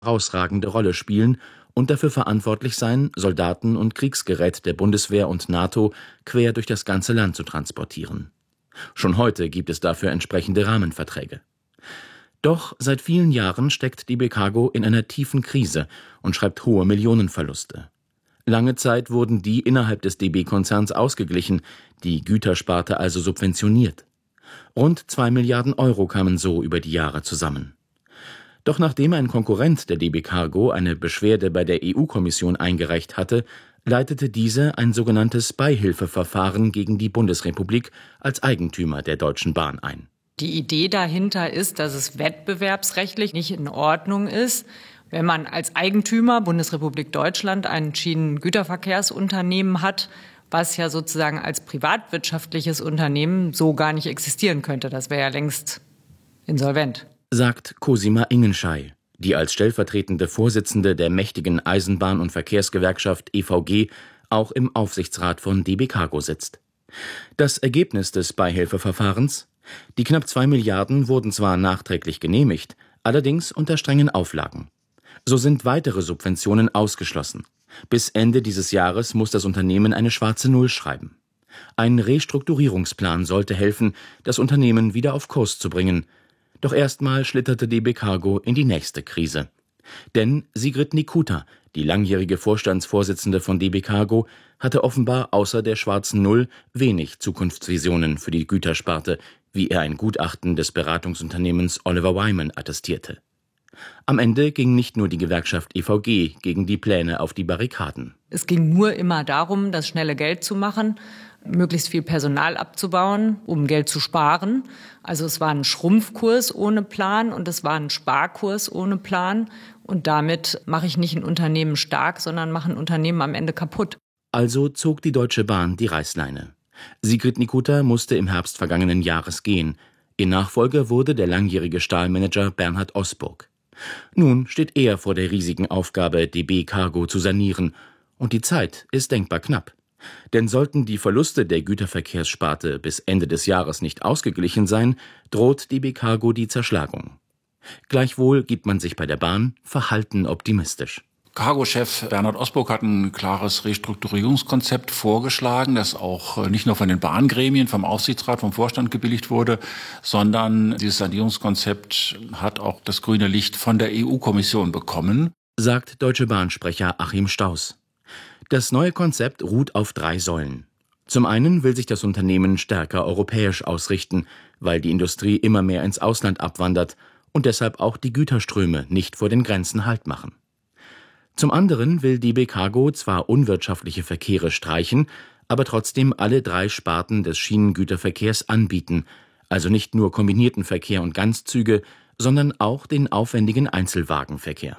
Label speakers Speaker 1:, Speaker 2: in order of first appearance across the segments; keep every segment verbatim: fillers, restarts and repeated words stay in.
Speaker 1: herausragende Rolle spielen und dafür verantwortlich sein, Soldaten und Kriegsgerät der Bundeswehr und NATO quer durch das ganze Land zu transportieren. Schon heute gibt es dafür entsprechende Rahmenverträge. Doch seit vielen Jahren steckt D B Cargo in einer tiefen Krise und schreibt hohe Millionenverluste. Lange Zeit wurden die innerhalb des D B-Konzerns ausgeglichen, die Gütersparte also subventioniert. Rund zwei Milliarden Euro kamen so über die Jahre zusammen. Doch nachdem ein Konkurrent der D B Cargo eine Beschwerde bei der E U-Kommission eingereicht hatte, leitete diese ein sogenanntes Beihilfeverfahren gegen die Bundesrepublik als Eigentümer der Deutschen Bahn ein.
Speaker 2: Die Idee dahinter ist, dass es wettbewerbsrechtlich nicht in Ordnung ist, wenn man als Eigentümer Bundesrepublik Deutschland ein Schienengüterverkehrsunternehmen hat, was ja sozusagen als privatwirtschaftliches Unternehmen so gar nicht existieren könnte. Das wäre ja längst insolvent.
Speaker 1: Sagt Cosima Ingenschei, die als stellvertretende Vorsitzende der mächtigen Eisenbahn- und Verkehrsgewerkschaft E V G auch im Aufsichtsrat von D B Cargo sitzt. Das Ergebnis des Beihilfeverfahrens? Die knapp zwei Milliarden wurden zwar nachträglich genehmigt, allerdings unter strengen Auflagen. So sind weitere Subventionen ausgeschlossen. Bis Ende dieses Jahres muss das Unternehmen eine schwarze Null schreiben. Ein Restrukturierungsplan sollte helfen, das Unternehmen wieder auf Kurs zu bringen. Doch erstmal schlitterte D B Cargo in die nächste Krise. Denn Sigrid Nikuta, die langjährige Vorstandsvorsitzende von D B Cargo, hatte offenbar außer der schwarzen Null wenig Zukunftsvisionen für die Gütersparte, wie er ein Gutachten des Beratungsunternehmens Oliver Wyman attestierte. Am Ende ging nicht nur die Gewerkschaft E V G gegen die Pläne auf die Barrikaden.
Speaker 2: Es ging nur immer darum, das schnelle Geld zu machen, möglichst viel Personal abzubauen, um Geld zu sparen. Also es war ein Schrumpfkurs ohne Plan und es war ein Sparkurs ohne Plan. Und damit mache ich nicht ein Unternehmen stark, sondern mache ein Unternehmen am Ende kaputt.
Speaker 1: Also zog die Deutsche Bahn die Reißleine. Sigrid Nikuta musste im Herbst vergangenen Jahres gehen. Ihr Nachfolger wurde der langjährige Stahlmanager Bernhard Osburg. Nun steht er vor der riesigen Aufgabe, D B Cargo zu sanieren. Und die Zeit ist denkbar knapp. Denn sollten die Verluste der Güterverkehrssparte bis Ende des Jahres nicht ausgeglichen sein, droht D B Cargo die Zerschlagung. Gleichwohl gibt man sich bei der Bahn verhalten optimistisch.
Speaker 3: Cargo-Chef Bernhard Osburg hat ein klares Restrukturierungskonzept vorgeschlagen, das auch nicht nur von den Bahngremien, vom Aufsichtsrat, vom Vorstand gebilligt wurde, sondern dieses Sanierungskonzept hat auch das grüne Licht von der E U-Kommission bekommen,
Speaker 1: sagt Deutsche Bahn-Sprecher Achim Stauß. Das neue Konzept ruht auf drei Säulen. Zum einen will sich das Unternehmen stärker europäisch ausrichten, weil die Industrie immer mehr ins Ausland abwandert und deshalb auch die Güterströme nicht vor den Grenzen Halt machen. Zum anderen will D B Cargo zwar unwirtschaftliche Verkehre streichen, aber trotzdem alle drei Sparten des Schienengüterverkehrs anbieten, also nicht nur kombinierten Verkehr und Ganzzüge, sondern auch den aufwendigen Einzelwagenverkehr.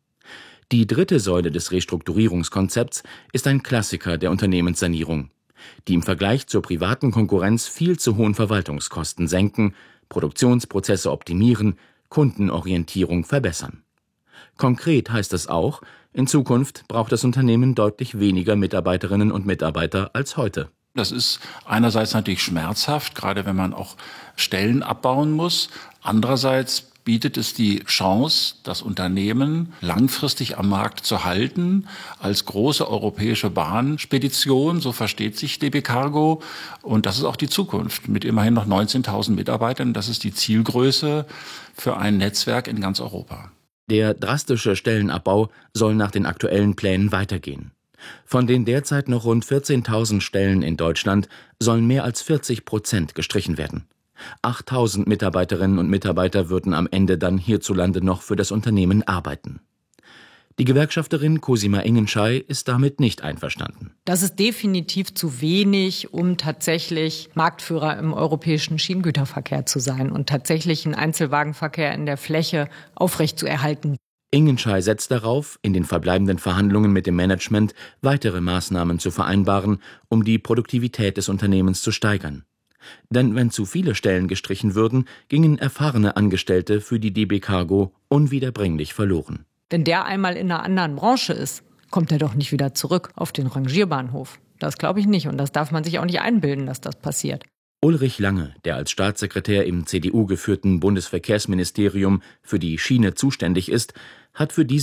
Speaker 1: Die dritte Säule des Restrukturierungskonzepts ist ein Klassiker der Unternehmenssanierung, die im Vergleich zur privaten Konkurrenz viel zu hohen Verwaltungskosten senken, Produktionsprozesse optimieren, Kundenorientierung verbessern. Konkret heißt es auch, in Zukunft braucht das Unternehmen deutlich weniger Mitarbeiterinnen und Mitarbeiter als heute.
Speaker 3: Das ist einerseits natürlich schmerzhaft, gerade wenn man auch Stellen abbauen muss. Andererseits bietet es die Chance, das Unternehmen langfristig am Markt zu halten, als große europäische Bahnspedition, so versteht sich D B Cargo. Und das ist auch die Zukunft, mit immerhin noch neunzehntausend Mitarbeitern. Das ist die Zielgröße für ein Netzwerk in ganz Europa.
Speaker 1: Der drastische Stellenabbau soll nach den aktuellen Plänen weitergehen. Von den derzeit noch rund vierzehntausend Stellen in Deutschland sollen mehr als vierzig Prozent gestrichen werden. achttausend Mitarbeiterinnen und Mitarbeiter würden am Ende dann hierzulande noch für das Unternehmen arbeiten. Die Gewerkschafterin Cosima Ingenschei ist damit nicht einverstanden.
Speaker 2: Das ist definitiv zu wenig, um tatsächlich Marktführer im europäischen Schienengüterverkehr zu sein und tatsächlich einen Einzelwagenverkehr in der Fläche aufrechtzuerhalten.
Speaker 1: Ingenschei setzt darauf, in den verbleibenden Verhandlungen mit dem Management weitere Maßnahmen zu vereinbaren, um die Produktivität des Unternehmens zu steigern. Denn wenn zu viele Stellen gestrichen würden, gingen erfahrene Angestellte für die D B Cargo unwiederbringlich verloren.
Speaker 2: Wenn der einmal in einer anderen Branche ist, kommt er doch nicht wieder zurück auf den Rangierbahnhof. Das glaube ich nicht und das darf man sich auch nicht einbilden, dass das passiert.
Speaker 1: Ulrich Lange, der als Staatssekretär im C D U geführten Bundesverkehrsministerium für die Schiene zuständig ist, hat für diese